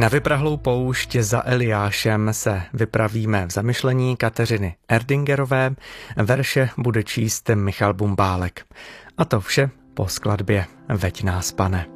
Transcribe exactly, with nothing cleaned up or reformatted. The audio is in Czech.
Na vyprahlou poušť za Eliášem se vypravíme v zamyšlení Kateřiny Erdingerové, verše bude číst Michal Bumbálek. A to vše po skladbě Veď nás, Pane.